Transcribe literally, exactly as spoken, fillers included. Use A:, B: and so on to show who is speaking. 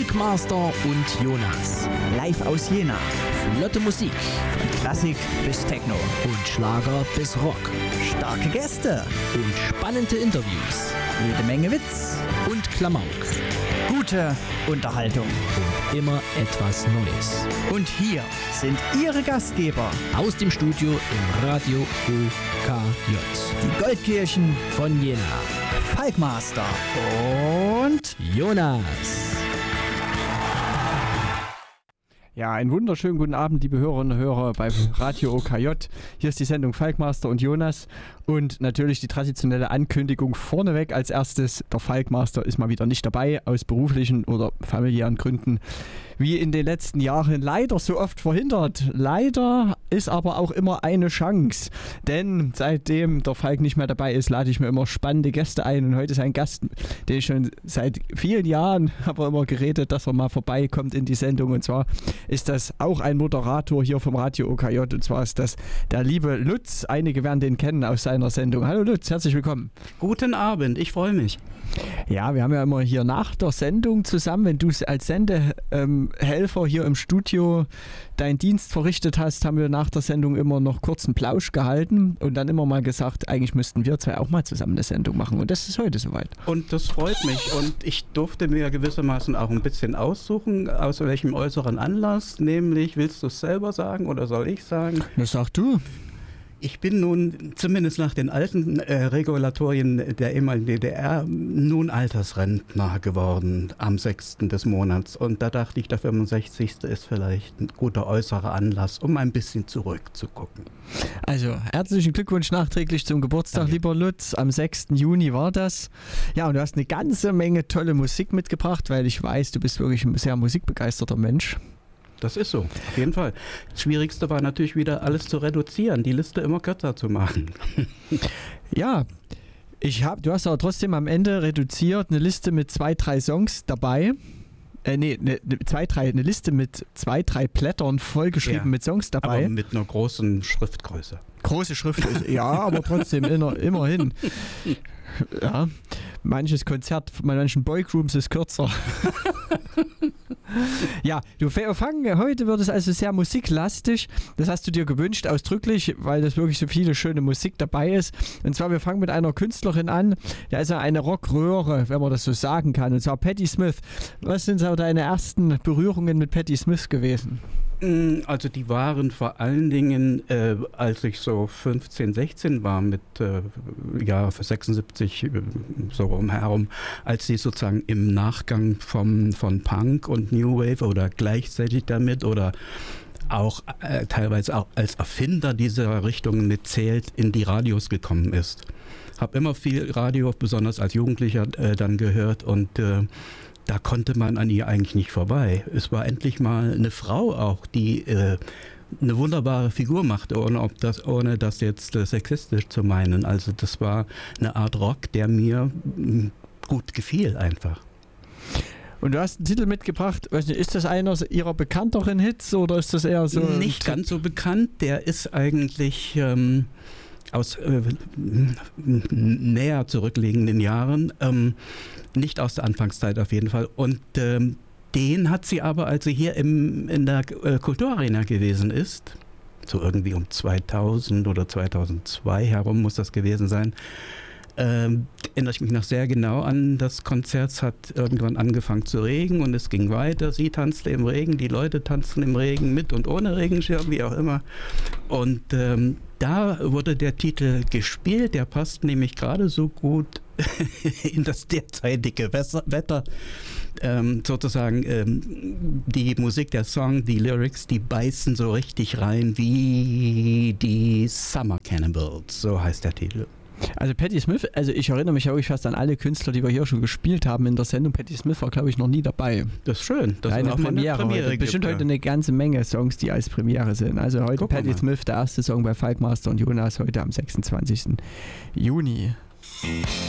A: Falkmaster und Jonas.
B: Live aus Jena.
A: Flotte Musik.
B: Von Klassik bis Techno.
A: Und Schlager bis Rock.
B: Starke Gäste.
A: Und spannende Interviews.
B: Jede Menge Witz.
A: Und Klamauk.
B: Gute Unterhaltung.
A: Und immer etwas Neues.
B: Und hier sind Ihre Gastgeber.
A: Aus dem Studio im Radio O K J.
B: Die Goldkirchen
A: von Jena.
B: Falkmaster und
A: Jonas.
C: Ja, einen wunderschönen guten Abend, liebe Hörerinnen und Hörer bei Radio O K J. Hier ist die Sendung Falkmaster und Jonas und natürlich die traditionelle Ankündigung vorneweg als erstes. Der Falkmaster ist mal wieder nicht dabei, aus beruflichen oder familiären Gründen, wie in den letzten Jahren leider so oft verhindert. Leider ist aber auch immer eine Chance, denn seitdem der Falk nicht mehr dabei ist, lade ich mir immer spannende Gäste ein und heute ist ein Gast, den ich schon seit vielen Jahren habe immer geredet, dass er mal vorbeikommt in die Sendung, und zwar ist das auch ein Moderator hier vom Radio O K J, und zwar ist das der liebe Lutz. Einige werden den kennen aus seiner Sendung. Hallo Lutz, herzlich willkommen.
D: Guten Abend, ich freue mich.
C: Ja, wir haben ja immer hier nach der Sendung zusammen, wenn du als Sendehelfer hier im Studio deinen Dienst verrichtet hast, haben wir nach der Sendung immer noch kurz einen Plausch gehalten und dann immer mal gesagt, eigentlich müssten wir zwei auch mal zusammen eine Sendung machen, und das ist heute soweit.
D: Und das freut mich, und ich durfte mir gewissermaßen auch ein bisschen aussuchen, aus welchem äußeren Anlass, nämlich, willst du es selber sagen oder soll ich sagen?
C: Das sagst du.
D: Ich bin nun, zumindest nach den alten äh, Regulatorien der ehemaligen D D R, nun Altersrentner geworden am sechsten des Monats. Und da dachte ich, der fünfundsechzigste ist vielleicht ein guter äußerer Anlass, um ein bisschen zurückzugucken.
C: Also, herzlichen Glückwunsch nachträglich zum Geburtstag, Danke. Lieber Lutz. Am sechsten Juni war das. Ja, und du hast eine ganze Menge tolle Musik mitgebracht, weil ich weiß, du bist wirklich ein sehr musikbegeisterter Mensch.
D: Das ist so, auf jeden Fall. Das Schwierigste war natürlich wieder, alles zu reduzieren, die Liste immer kürzer zu machen.
C: Ja, ich hab, du hast aber trotzdem am Ende reduziert, eine Liste mit zwei, drei Songs dabei. Äh, nee, eine, zwei, drei, eine Liste mit zwei, drei Blättern vollgeschrieben, ja, mit Songs dabei.
D: Aber mit einer großen Schriftgröße.
C: Große Schrift, ja, aber trotzdem immer, immerhin. Ja, manches Konzert, bei manchen Boygroups ist kürzer. Ja, du fangen, heute wird es also sehr musiklastig. Das hast du dir gewünscht, ausdrücklich, weil das wirklich so viele schöne Musik dabei ist. Und zwar, wir fangen mit einer Künstlerin an, der ist ja eine Rockröhre, wenn man das so sagen kann, und zwar Patti Smith. Was sind so deine ersten Berührungen mit Patti Smith gewesen?
D: Also die waren vor allen Dingen, äh, als ich so fünfzehn, sechzehn war, mit äh, ja, sechsundsiebzig äh, so rumherum, als sie sozusagen im Nachgang vom, von Punk und New Wave oder gleichzeitig damit oder auch äh, teilweise auch als Erfinder dieser Richtung mitzählt, in die Radios gekommen ist. Habe immer viel Radio, besonders als Jugendlicher, äh, dann gehört, und äh, da konnte man an ihr eigentlich nicht vorbei. Es war endlich mal eine Frau auch, die äh, eine wunderbare Figur machte, ohne, ob das, ohne das jetzt äh, sexistisch zu meinen. Also das war eine Art Rock, der mir mh, gut gefiel einfach.
C: Und du hast einen Titel mitgebracht, weiß nicht, ist das einer ihrer bekannteren Hits oder ist das eher so...
D: Nicht ganz so bekannt, der ist eigentlich... Ähm, aus äh, näher zurückliegenden Jahren, ähm, nicht aus der Anfangszeit auf jeden Fall. Und ähm, den hat sie aber, als sie hier im, in der äh, Kulturarena gewesen ist, so irgendwie um zweitausend oder zweitausendzwei herum muss das gewesen sein, ähm, erinnere ich mich noch sehr genau an. Das Konzert hat irgendwann angefangen zu regnen und es ging weiter. Sie tanzte im Regen, die Leute tanzten im Regen, mit und ohne Regenschirm, wie auch immer. Und ähm, da wurde der Titel gespielt, der passt nämlich gerade so gut in das derzeitige Wetter. Ähm, sozusagen ähm, die Musik, der Song, die Lyrics, die beißen so richtig rein wie die Summer Cannibals, so heißt der Titel.
C: Also Patti Smith, also ich erinnere mich ja wirklich fast an alle Künstler, die wir hier schon gespielt haben in der Sendung. Patti Smith war, glaube ich, noch nie dabei.
D: Das ist schön. Das
C: eine
D: ist auch
C: Premiere.
D: Mal eine Premiere
C: heute. Bestimmt
D: gibt,
C: heute
D: ja.
C: eine ganze Menge Songs, die als Premiere sind. Also heute
D: Guck
C: Patti
D: mal.
C: Smith, der erste Song bei Falkmaster und Jonas, heute am sechsundzwanzigsten Juni.